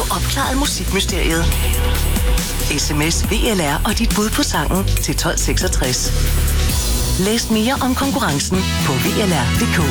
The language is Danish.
opklaret musikmysteriet. SMS VLR og dit bud på sangen til 1266. Læs mere om konkurrencen på VLR.dk.